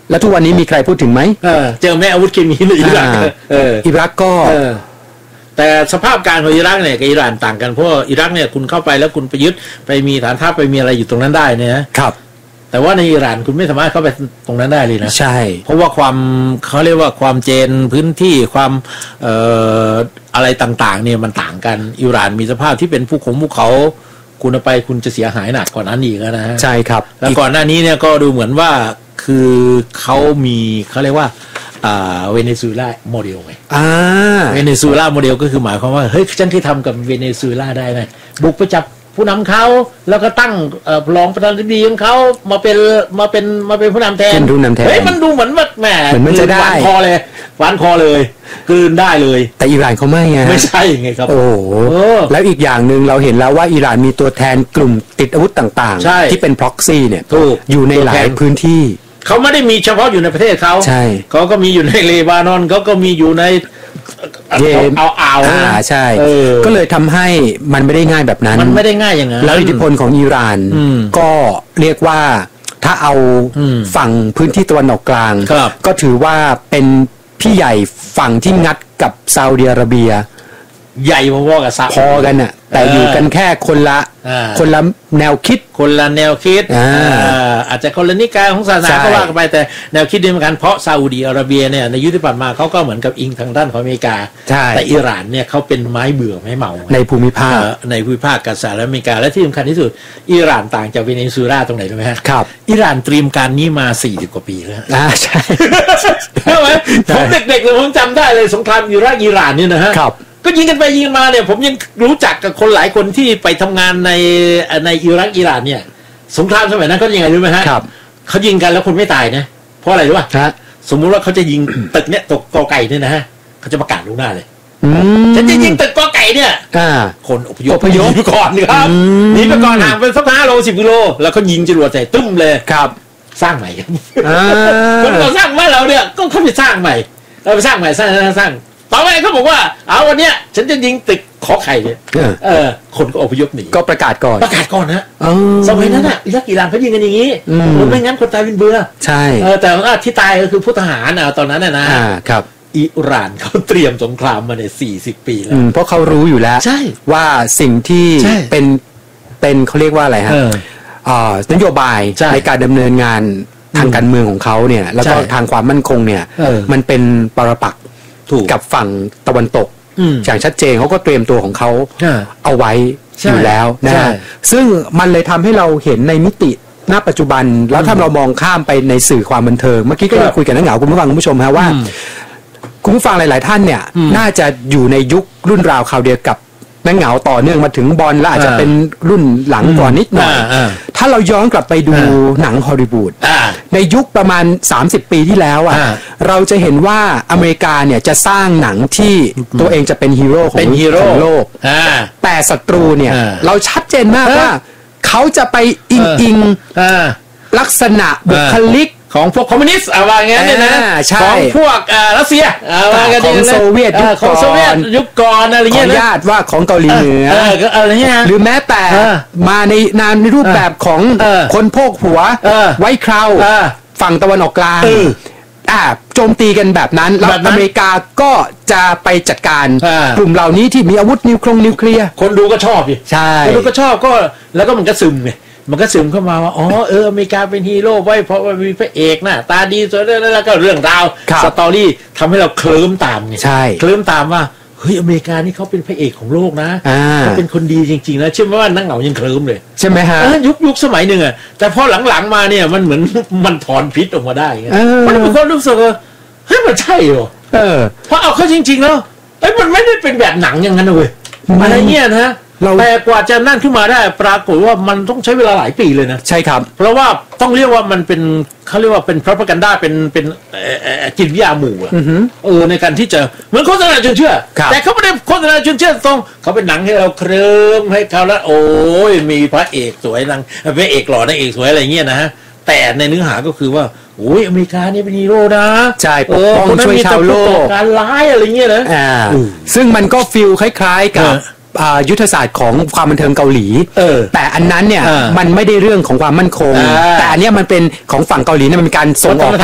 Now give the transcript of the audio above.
แล้วทุกวันนี้มีใครพูดถึงไหมเจอแม่อาวุธเคมีในอิรักอิรักก็แต่สภาพการของอิรักเนี่ยกับอิหร่านต่างกันเพราะอิรักเนี่ยคุณเข้าไปแล้วคุณไปยึดไปมีฐานทัพไปมีอะไรอยู่ตรงนั้นได้เนี่ยครับแต่ว่าในอิหร่านคุณไม่สามารถเข้าไปตรงนั้นได้เลยนะใช่เพราะว่าความเขาเรียกว่าความเจนพื้นที่ความอะไรต่างๆเนี่ยมันต่างกันอิหร่านมีสภาพที่เป็นภูเขาคุณไปคุณจะเสียหายหนักกว่านั้นอีกนะฮะใช่ครับแล้วก่อนหน้านี้เนี่ยก็ดูเหมือนว่าคือเขามีเขาเรียกว่าเวเนซุเอลาโมเดลไงเวเนซุเอลาโมเดลก็คือหมายความว่าเฮ้ยฉันที่ทำกับเวเนซุเอลาได้ไหมบุกไปจับผู้นำเขาแล้วก็ตั้งรองประธานาธิบดีของเขามาเป็นผู้นำแทนเฮ้ยมันดูเหมือนว่าแหมมันจะได้หวานคอเลยกลืนได้เลยแต่อิหร่านเขาไม่ไงไม่ใช่ไงครับโอ้แล้วอีกอย่างหนึ่งเราเห็นแล้วว่าอิหร่านมีตัวแทนกลุ่มติดอาวุธต่างๆที่เป็น proxy เนี่ยอยู่ในหลายพื้นที่เขาไม่ได้มีเฉพาะอยู่ในประเทศเขาเขาก็มีอยู่ในเลบานอนเขาก็มีอยู่ในใช่ก็เลยทำให้มันไม่ได้ง่ายแบบนั้นมันไม่ได้ง่ายอย่างนั้นแล้วอิทธิพลของอิหร่านก็เรียกว่าถ้าเอาฝั่งพื้นที่ตะวันออกกลางก็ถือว่าเป็นพี่ใหญ่ฝั่งที่งัดกับซาอุดิอาระเบียใหญ่พอๆกับพอกันน่ะแต่อยู่กันแค่คนละแนวคิดอาจจะคนละนิกายของศาสนาก็ว่ากันไปแต่แนวคิดเดียวกันเพราะซาอุดิอาระเบียเนี่ยในยุคที่ผ่านมาเขาก็เหมือนกับอิงทางด้านของอเมริกาแต่อิหร่านเนี่ยเขาเป็นไม้เบื่อไม้เมาในภูมิภาคกับสหรัฐอเมริกาและที่สำคัญที่สุดอิหร่านต่างจากเวเนซุเอลาตรงไหนรู้ไหมฮะครับอิหร่านเตรียมการนี้มา40กว่าปีแล้วใช่ใช่ไหมผมเด็กๆเลยผมจำได้เลยสงครามอิหร่านเนี่ยนะฮะก็ยิงกันไปยิงมาเนี่ยผมยังรู้จักกับคนหลายคนที่ไปทำงานในอิรักอิหร่านเนี่ยสงครามสมัยนั้นเขายังไงรู้ไหมฮะเขายิงกันแล้วคนไม่ตายนะเพราะอะไรรู้ป่ะสมมุติว่าเขาจะยิงตึกเนี่ยตกกอไก่เนี่ยนะฮะเขาจะประกาศล่วงหน้าเลยฉันจะยิงตึกกอไก่เนี่ยคนอพยพไปก่อนครับหนีไปก่อนห่างไปสัก5 โล 10 กิโลแล้วเขายิงจรวดใส่ตึ้มเลยครับสร้างใหม่คนเราสร้างบ้านเราเนี่ยก็เขาไปสร้างใหม่เราไปสร้างใหม่สร้างต่อไปเขาบอกว่าเอาวันเนี้ยฉันจะยิงตึกขอไข่เนี่ยคนก็อพยพหนีก็ประกาศก่อนนะสมัยนั้นอ่ะอิรักอิหร่านเขายิงกันอย่างนี้ไม่งั้นคนตายเป็นเบื่อใช่แต่ว่าที่ตายก็คือผู้ทหารตอนนั้นนะครับอิหร่านเขาเตรียมสงครามมาใน40 ปีแล้วเพราะเขารู้อยู่แล้วว่าสิ่งที่เป็นเขาเรียกว่าอะไรฮะนโยบายในการดำเนินงานทางการเมืองของเขาเนี่ยแล้วก็ทางความมั่นคงเนี่ยมันเป็นปรปักษ์กับฝั่งตะวันตกอย่างชัดเจนเขาก็เตรียมตัวของเขาเอาไว้อยู่แล้วนะซึ่งมันเลยทำให้เราเห็นในมิติณปัจจุบันแล้วถ้าเรามองข้ามไปในสื่อความบันเทิงเมื่อกี้ก็คุยกันนักเหงาคุณผู้ฟังคุณผู้ชมฮะว่าคุณผู้ฟังหลายๆท่านเนี่ยน่าจะอยู่ในยุครุ่นราวคราวเดียวกับนักเหงาต่อเนื่องมาถึงบอลและอาจจะเป็นรุ่นหลังก่อนนิดหน่อยถ้าเราย้อนกลับไปดูหนังฮอลลีวูดในยุคประมาณ30 ปีที่แล้วเราจะเห็นว่าอเมริกาเนี่ยจะสร้างหนังที่ตัวเองจะเป็นฮีโร่ของโลกแต่ศัตรูเนี่ยเราชัดเจนมากว่าเขาจะไปอิงลักษณะบุคลิกของพวกคอมมิวนิสต์ว่างั้นเนี่ยนะของพวกรัสเซียของโซเวียตยุคก่อนอะไรเงี้ยนะญาติว่าของเกาหลีเหนืออะไรเงี้ยหรือแม้แต่มาในรูปแบบของคนโพกหัวไว้คราวฝั่งตะวันออกกลางโจมตีกันแบบนั้นแล้วอเมริกาก็จะไปจัดการกลุ่มเหล่านี้ที่มีอาวุธนิวเคลียร์คนดูก็ชอบดิใช่คนดูก็ชอบก็แล้วก็มันก็ซึมไงมันก็ซึมเข้ามาว่าอเมริกาเป็นฮีโร่ไว้เพราะว่ามีพระเอกตาดีสวยแล้วก็เรื่องราวสตอรี่ทำให้เราเคลิ้มตามไงเคลิ้มตามว่าเฮ้ยอเมริกานี่เขาเป็นพระเอกของโลกนะเขาเป็นคนดีจริงๆนะเชื่อไหมว่านักเหงายังเคลิ้มเลยใช่ไหมฮะยุคสมัยหนึ่งแต่พอหลังๆมาเนี่ยมันเหมือนมันถอนพิษออกมาได้มันเป็นคนรู้สึกว่าเฮ้ยมันใช่เหรอเพราะเอาเข้าจริงๆแล้วมันไม่ได้เป็นแบบหนังอย่างนั้นเลยอะไรเงี้ยนะแต่กว่าจะนั่นขึ้นมาได้ปรากฏว่ามันต้องใช้เวลาหลายปีเลยนะใช่ครับเพราะว่าต้องเรียกว่ามันเป็นเขาเรียกว่าเป็นพร็อพแกนดาเป็นจิตวิทยาหมู่ในการที่จะเหมือนโฆษณาชวนเชื่อแต่เขาไม่ได้โฆษณาชวนเชื่อตรงเขาเป็นหนังให้เราเคลิ้มให้เขาแล้วโอ้ยมีพระเอกสวยนางพระเอกหล่อนางเอกสวยอะไรเงี้ยนะฮะแต่ในเนื้อหาก็คือว่าโอ้ยอเมริกานี่เป็นฮีโร่นะใช่ปกป้องช่วยชาวโลกการร้ายอะไรเงี้ยนะซึ่งมันก็ฟีลคล้ายๆกับยุทธศาสตร์ของความบันเทิงเกาหลีแต่อันนั้นเนี่ยมันไม่ได้เรื่องของความมั่นคงแต่อันนี้มันเป็นของฝั่งเกาหลีเนี่ยมันมีการส่งออก